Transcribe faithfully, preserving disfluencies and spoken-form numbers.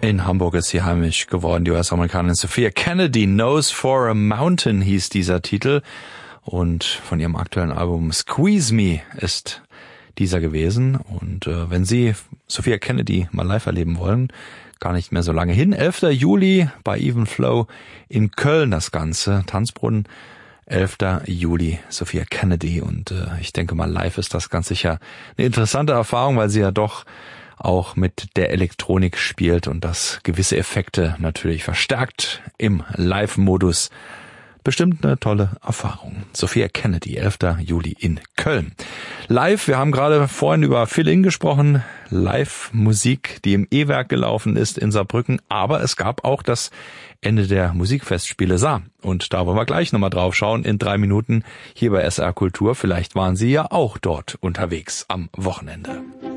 In Hamburg ist sie heimisch geworden, die U S-Amerikanerin Sophia Kennedy. Nose for a Mountain hieß dieser Titel. Und von ihrem aktuellen Album Squeeze Me ist dieser gewesen. Und äh, wenn Sie Sophia Kennedy mal live erleben wollen, gar nicht mehr so lange hin. elfter Juli bei Even Flow in Köln das Ganze. Tanzbrunnen, elfter Juli, Sophia Kennedy. Und äh, ich denke mal, live ist das ganz sicher eine interessante Erfahrung, weil sie ja doch auch mit der Elektronik spielt und das gewisse Effekte natürlich verstärkt im Live-Modus. Bestimmt eine tolle Erfahrung. Sophia Kennedy, elfter Juli in Köln. Live, wir haben gerade vorhin über Fill-In gesprochen, Live-Musik, die im E-Werk gelaufen ist in Saarbrücken, aber es gab auch das Ende der Musikfestspiele Saar. Und da wollen wir gleich nochmal drauf schauen in drei Minuten hier bei S R Kultur. Vielleicht waren Sie ja auch dort unterwegs am Wochenende.